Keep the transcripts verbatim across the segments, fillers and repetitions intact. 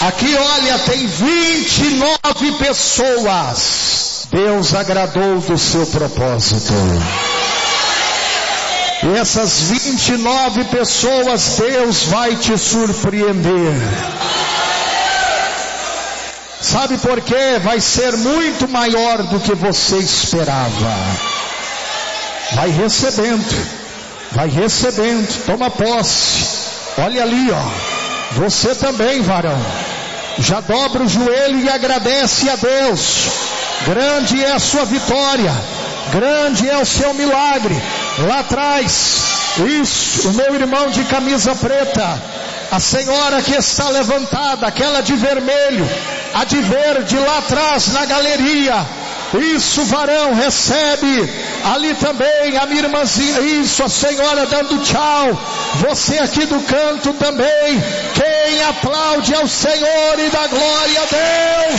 Aqui, olha, tem vinte e nove pessoas. Deus agradou do seu propósito. E essas vinte e nove pessoas, Deus vai te surpreender. Sabe por quê? Vai ser muito maior do que você esperava. Vai recebendo, vai recebendo, toma posse. Olha ali, ó, você também, varão, já dobra o joelho e agradece a Deus. Grande é a sua vitória, grande é o seu milagre. Lá atrás, isso, o meu irmão de camisa preta, a senhora que está levantada, aquela de vermelho, a de verde lá atrás na galeria. Isso, varão, recebe. Ali também a minha irmãzinha, isso, a senhora dando tchau. Você aqui do canto também. Quem aplaude ao Senhor e dá glória a Deus.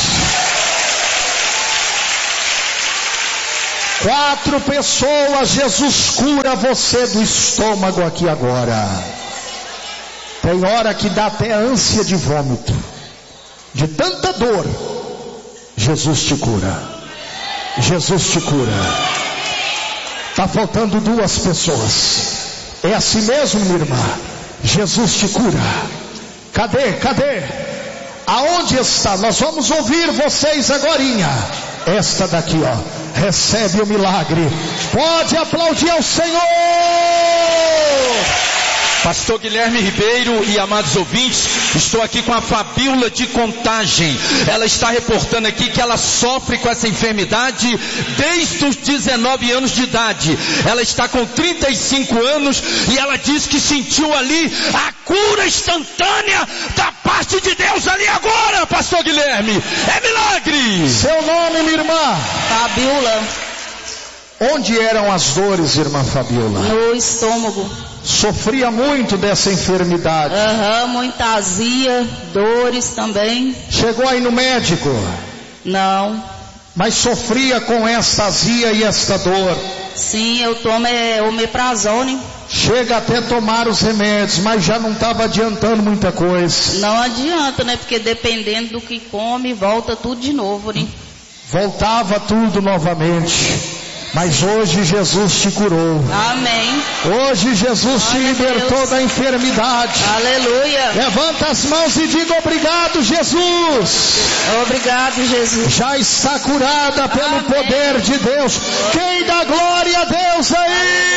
Quatro pessoas, Jesus cura você do estômago aqui agora. Tem hora que dá até ânsia de vômito, de tanta dor. Jesus te cura. Jesus te cura. Está faltando duas pessoas. É assim mesmo, minha irmã? Jesus te cura. Cadê? Cadê? Aonde está? Nós vamos ouvir vocês agorinha. Esta daqui, ó, recebe o milagre. Pode aplaudir ao Senhor. Pastor Guilherme Ribeiro e amados ouvintes, estou aqui com a Fabíola de Contagem. Ela está reportando aqui que ela sofre com essa enfermidade desde os dezenove anos de idade. Ela está com trinta e cinco anos e ela diz que sentiu ali a cura instantânea da parte de Deus ali agora, Pastor Guilherme. É milagre! Seu nome, minha irmã? Fabíola. Onde eram as dores, irmã Fabíola? No estômago. Sofria muito dessa enfermidade? Aham, uhum, muita azia, dores também. Chegou aí no médico? Não. Mas sofria com esta azia e esta dor? Sim, eu tomo é, omeprazole. Chega até tomar os remédios, mas já não estava adiantando muita coisa. Não adianta, né? Porque dependendo do que come, volta tudo de novo, né? Voltava tudo novamente. Mas hoje Jesus te curou. Amém. Hoje Jesus te libertou da enfermidade. Aleluia. Levanta as mãos e diga obrigado, Jesus. Obrigado, Jesus. Já está curada pelo Amém. Poder de Deus. Quem dá glória a Deus aí?